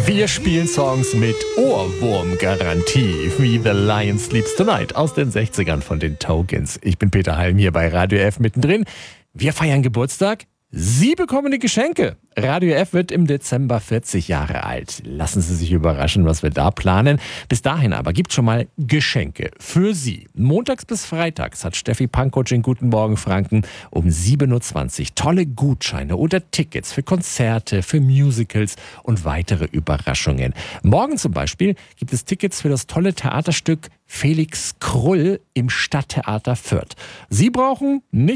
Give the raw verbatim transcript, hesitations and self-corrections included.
Wir spielen Songs mit Ohrwurmgarantie, wie The Lion Sleeps Tonight aus den sechzigern von den Tokens. Ich bin Peter Halm hier bei Radio F mittendrin. Wir feiern Geburtstag. Sie bekommen die Geschenke. Radio F wird im Dezember vierzig Jahre alt. Lassen Sie sich überraschen, was wir da planen. Bis dahin aber gibt schon mal Geschenke für Sie. Montags bis freitags hat Steffi Pankow in Guten Morgen Franken um sieben Uhr zwanzig tolle Gutscheine oder Tickets für Konzerte, für Musicals und weitere Überraschungen. Morgen zum Beispiel gibt es Tickets für das tolle Theaterstück Felix Krull im Stadttheater Fürth. Sie brauchen nicht